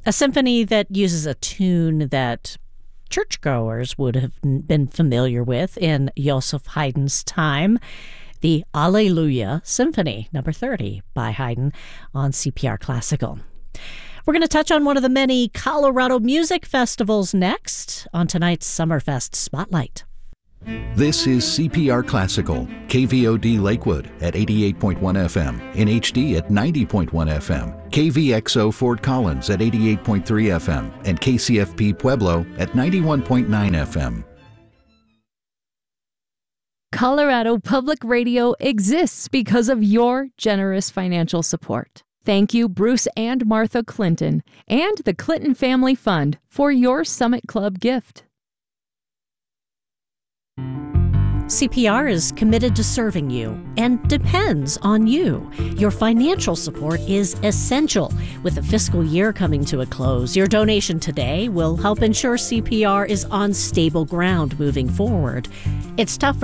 A symphony that uses a tune that churchgoers would have been familiar with in Joseph Haydn's time. The Alleluia Symphony, number 30 by Haydn on CPR Classical. We're going to touch on one of the many Colorado music festivals next on tonight's Summerfest Spotlight. This is CPR Classical, KVOD Lakewood at 88.1 FM, in HD at 90.1 FM, KVXO Fort Collins at 88.3 FM, and KCFP Pueblo at 91.9 FM. Colorado Public Radio exists because of your generous financial support. Thank you, Bruce and Martha Clinton, and the Clinton Family Fund for your Summit Club gift. CPR is committed to serving you and depends on you. Your financial support is essential. With the fiscal year coming to a close, your donation today will help ensure CPR is on stable ground moving forward. It's tough for